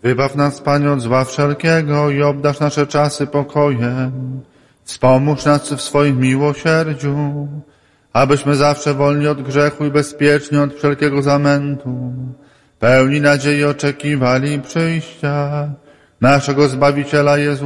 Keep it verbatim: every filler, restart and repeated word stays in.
Wybaw nas, Panie, od zła wszelkiego i obdarz nasze czasy pokojem. Wspomóż nas w swoim miłosierdziu, abyśmy zawsze wolni od grzechu i bezpieczni od wszelkiego zamętu, pełni nadziei oczekiwali przyjścia naszego Zbawiciela Jezusa